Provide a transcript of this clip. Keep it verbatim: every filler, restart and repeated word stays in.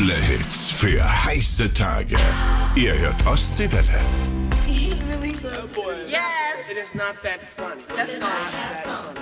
Aktuelle Hits für heiße Tage. Ihr hört Ostseewelle. He really good. Yes. It is not that funny. That's fine.